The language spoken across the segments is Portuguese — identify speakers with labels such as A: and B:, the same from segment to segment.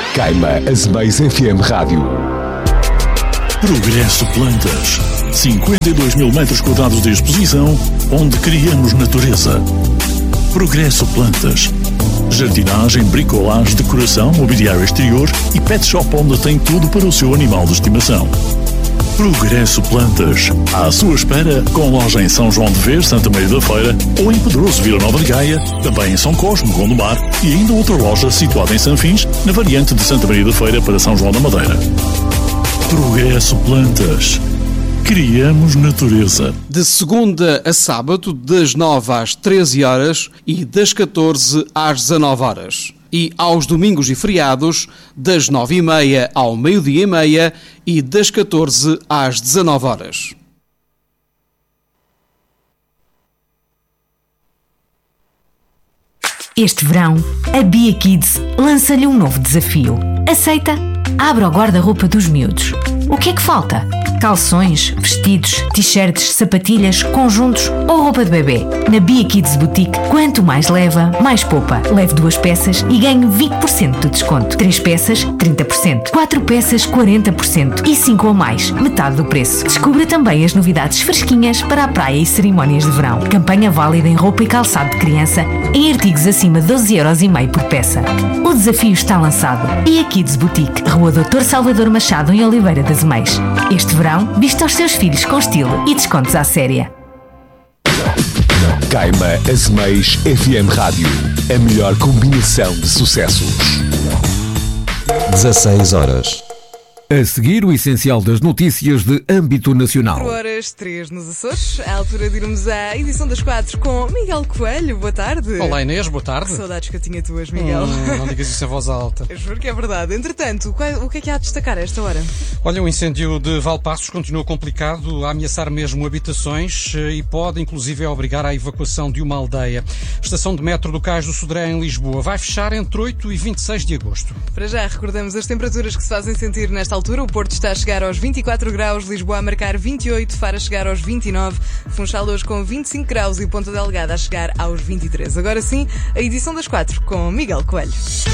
A: Caima Azeméis FM Rádio.
B: Progresso Plantas. 52 mil metros quadrados de exposição, onde criamos natureza. Progresso Plantas. Jardinagem, bricolagem, decoração, mobiliário exterior e pet shop onde tem tudo para o seu animal de estimação. Progresso Plantas. À sua espera, com loja em São João de Vez, Santa Maria da Feira, ou em Pedroso, Vila Nova de Gaia, também em São Cosme, Gondomar, e ainda outra loja situada em Sanfins, na variante de Santa Maria da Feira para São João da Madeira. Progresso Plantas. Criamos natureza.
C: De segunda a sábado, das 9 às 13 horas e das 14 às 19 horas. E aos domingos e feriados, das 9h30 ao meio-dia e meia e das 14 às 19 horas.
D: Este verão, a Bia Kids lança-lhe um novo desafio. Aceita? Abra o guarda-roupa dos miúdos. O que é que falta? Calções, vestidos, t-shirts, sapatilhas, conjuntos ou roupa de bebê. Na Bia Kids Boutique, quanto mais leva, mais poupa. Leve 2 peças e ganhe 20% de desconto. 3 peças, 30%. 4 peças, 40%. E 5 ou mais, metade do preço. Descubra também as novidades fresquinhas para a praia e cerimónias de verão. Campanha válida em roupa e calçado de criança, em artigos acima de 12,5€ por peça. O desafio está lançado. Bia Kids Boutique, Rua Dr. Salvador Machado, em Oliveira das Meias. Este verão, vista aos seus filhos com estilo e descontos à séria.
A: Caima Azeméis FM Rádio. A melhor combinação de sucessos.
E: 16 horas. A seguir, o essencial das notícias de âmbito nacional.
F: 4h03 nos Açores. À altura de irmos à edição das 4 com Miguel Coelho. Boa tarde.
G: Olá Inês, boa tarde.
F: Que saudades que eu tinha tuas, Miguel.
G: Não digas isso em voz alta.
F: Eu juro que é verdade. Entretanto, o que é que há a destacar a esta hora?
G: Olha, o incêndio de Valpaços continua complicado, a ameaçar mesmo habitações e pode inclusive obrigar à evacuação de uma aldeia. A estação de metro do Cais do Sodré, em Lisboa, vai fechar entre 8 e 26 de agosto.
F: Para já, recordamos as temperaturas que se fazem sentir nesta altura. O Porto está a chegar aos 24 graus, Lisboa a marcar 28, Faro a chegar aos 29, Funchal hoje com 25 graus e Ponta Delgada a chegar aos 23. Agora sim, a edição das 4 com Miguel Coelho.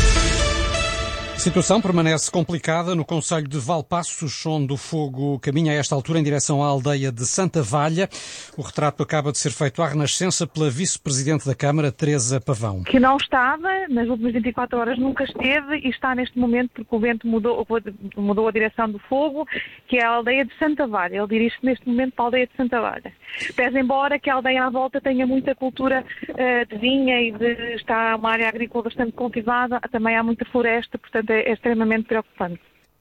G: A situação permanece complicada no concelho de Valpaços, onde o fogo caminha a esta altura em direção à aldeia de Santa Valha. O retrato acaba de ser feito à Renascença pela vice-presidente da Câmara, Teresa Pavão.
H: Que não estava, nas últimas 24 horas nunca esteve e está neste momento porque o vento mudou a direção do fogo, que é a aldeia de Santa Valha. Ele dirige-se neste momento para a aldeia de Santa Valha. Pese embora que a aldeia à volta tenha muita cultura de vinha e está uma área agrícola bastante cultivada, também há muita floresta, portanto é extremamente preocupante.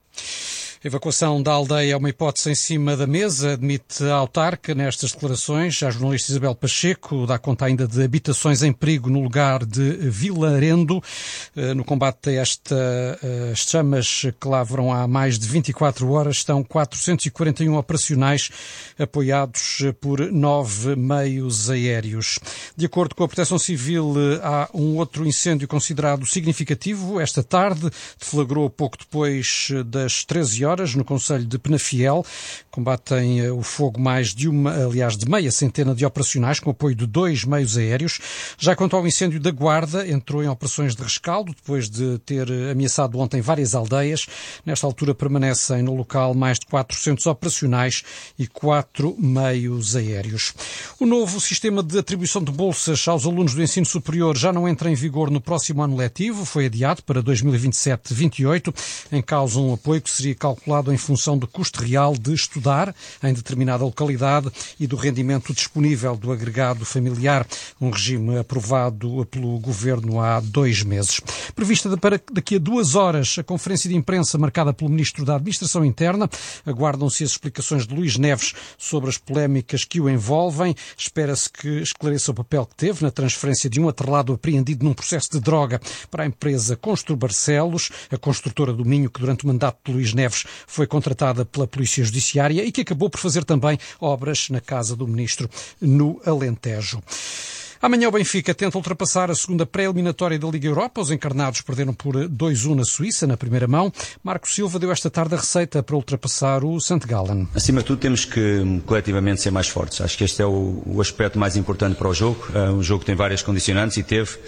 G: A evacuação da aldeia é uma hipótese em cima da mesa, admite a autarca nestas declarações. A jornalista Isabel Pacheco dá conta ainda de habitações em perigo no lugar de Vilarendo. No combate a estas chamas que lavram há mais de 24 horas, estão 441 operacionais apoiados por 9 meios aéreos. De acordo com a Proteção Civil, há um outro incêndio considerado significativo. Esta tarde deflagrou pouco depois das 13 horas. No concelho de Penafiel, combatem o fogo de meia centena de operacionais com apoio de 2 meios aéreos. Já quanto ao incêndio da Guarda, entrou em operações de rescaldo depois de ter ameaçado ontem várias aldeias. Nesta altura permanecem no local mais de 400 operacionais e 4 meios aéreos. O novo sistema de atribuição de bolsas aos alunos do ensino superior já não entra em vigor no próximo ano letivo. Foi adiado para 2027-28. Em causa um apoio que seria calculado em função do custo real de estudar em determinada localidade e do rendimento disponível do agregado familiar, um regime aprovado pelo Governo há 2 meses. Prevista para daqui a 2 horas a conferência de imprensa marcada pelo Ministro da Administração Interna. Aguardam-se as explicações de Luís Neves sobre as polémicas que o envolvem. Espera-se que esclareça o papel que teve na transferência de um atrelado apreendido num processo de droga para a empresa Constru Barcelos, a construtora do Minho, que durante o mandato de Luís Neves foi contratada pela Polícia Judiciária e que acabou por fazer também obras na casa do Ministro no Alentejo. Amanhã o Benfica tenta ultrapassar a segunda pré-eliminatória da Liga Europa. Os encarnados perderam por 2-1 na Suíça, na primeira mão. Marco Silva deu esta tarde a receita para ultrapassar o St. Gallen.
I: Acima de tudo temos que coletivamente ser mais fortes. Acho que este é o aspecto mais importante para o jogo. O jogo tem várias condicionantes e teve.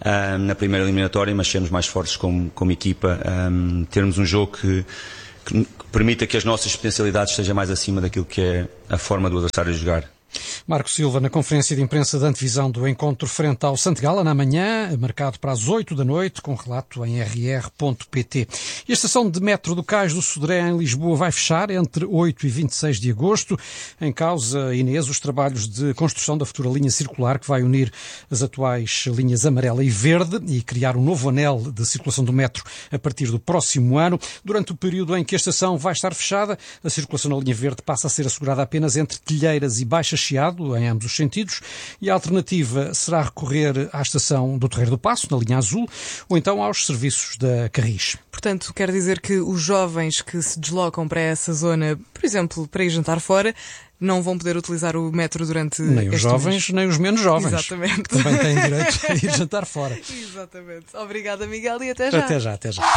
I: na primeira eliminatória, mas sermos mais fortes como equipa, termos um jogo que permita que as nossas potencialidades estejam mais acima daquilo que é a forma do adversário jogar.
G: Marco Silva, na conferência de imprensa de antevisão do encontro frente ao Santegala, na manhã, marcado para as 8 da noite, com relato em rr.pt. E a estação de metro do Cais do Sodré, em Lisboa, vai fechar entre 8 e 26 de agosto. Em causa, Inês, os trabalhos de construção da futura linha circular que vai unir as atuais linhas amarela e verde e criar um novo anel de circulação do metro a partir do próximo ano. Durante o período em que a estação vai estar fechada, a circulação na linha verde passa a ser assegurada apenas entre Telheiras e Baixa Chiado, em ambos os sentidos, e a alternativa será recorrer à estação do Terreiro do Paço, na linha azul, ou então aos serviços da Carris.
F: Portanto, quer dizer que os jovens que se deslocam para essa zona, por exemplo, para ir jantar fora, não vão poder utilizar o metro durante
G: nem os jovens, nem os menos jovens.
F: Exatamente.
G: Que também têm direito a ir jantar fora.
F: Exatamente. Obrigada, Miguel, e até já.
G: Até já.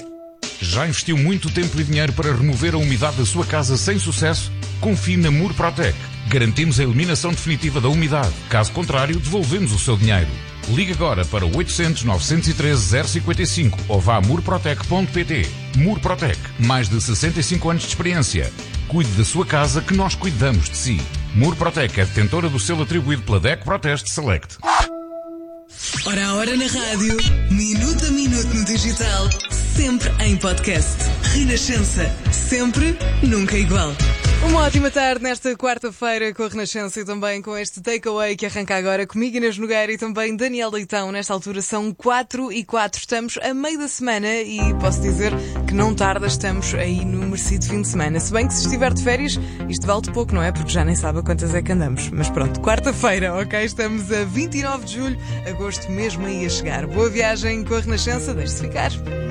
J: Já investiu muito tempo e dinheiro para remover a umidade da sua casa sem sucesso? Confie na Murprotec. Garantimos a eliminação definitiva da umidade. Caso contrário, devolvemos o seu dinheiro. Ligue agora para 800 913 055 ou vá a murprotec.pt. Murprotec, mais de 65 anos de experiência. Cuide da sua casa que nós cuidamos de si. Murprotec é detentora do selo atribuído pela DEC Proteste Select.
K: Hora a hora na rádio, minuto a minuto no digital, sempre em podcast. Renascença, sempre, nunca igual.
F: Uma ótima tarde nesta quarta-feira com a Renascença e também com este takeaway que arranca agora comigo, Inês Nogueira, e também Daniel Leitão. Nesta altura são 4:04, estamos a meio da semana e posso dizer que não tarda, estamos aí no merecido fim de semana. Se bem que se estiver de férias, isto vale pouco, não é? Porque já nem sabe a quantas é que andamos. Mas pronto, quarta-feira, ok? Estamos a 29 de julho, agosto mesmo aí a chegar. Boa viagem com a Renascença, deixe-se ficar.